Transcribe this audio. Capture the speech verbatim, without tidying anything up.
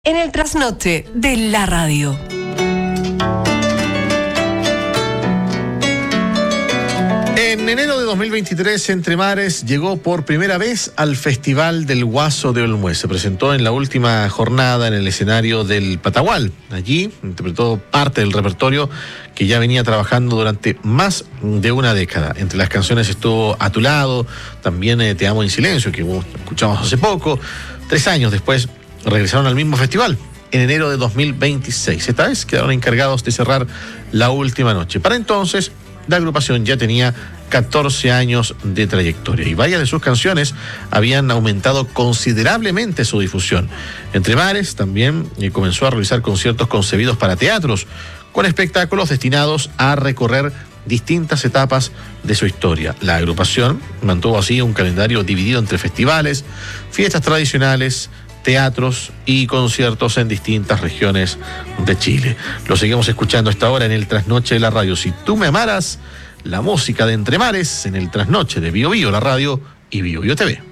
En el trasnoche de la radio. En enero de dos mil veintitrés, Entre Mares llegó por primera vez al Festival del Guaso de Olmué. Se presentó en la última jornada en el escenario del Patagual. Allí interpretó parte del repertorio que ya venía trabajando durante más de una década. Entre las canciones estuvo A tu lado, también eh, Te amo en silencio, que escuchamos hace poco. Tres años después regresaron al mismo festival, en enero de dos mil veintiséis. Esta vez quedaron encargados de cerrar la última noche. Para entonces, la agrupación ya tenía catorce años de trayectoria y varias de sus canciones habían aumentado considerablemente su difusión. Entre Mares también eh, comenzó a realizar conciertos concebidos para teatros, con espectáculos destinados a recorrer distintas etapas de su historia. La agrupación mantuvo así un calendario dividido entre festivales, fiestas tradicionales, teatros y conciertos en distintas regiones de Chile. Lo seguimos escuchando a esta hora en el Trasnoche de la Radio. Si tú me amaras, la música de Entre Mares en el Trasnoche de Bio Bio, la radio y Bio Bio T V.